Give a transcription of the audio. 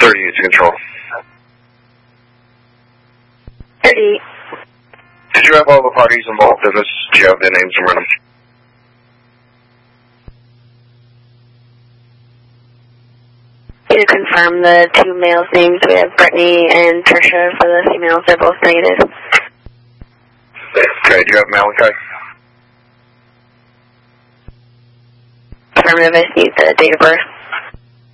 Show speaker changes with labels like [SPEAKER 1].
[SPEAKER 1] 38 to control.
[SPEAKER 2] 38.
[SPEAKER 1] Did you have all the parties involved in this? Do you have their names and run them?
[SPEAKER 2] To confirm the two males' names, we have Brittany and Trisha. For the females, they're both negative.
[SPEAKER 1] Okay, do you have Malachi?
[SPEAKER 2] Affirmative, I need the date of birth.